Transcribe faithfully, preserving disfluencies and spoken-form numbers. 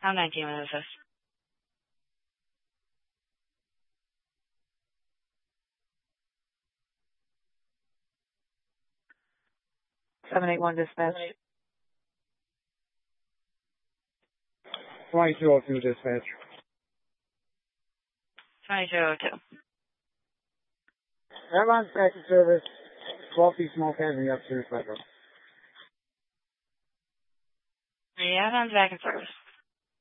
How nineteen is this? seven eight one dispatch. twenty-two oh two dispatch. twenty-two oh two. Airline taxi service, twelve feet smoke in the upstairs bedroom. Yeah, I'm back in service.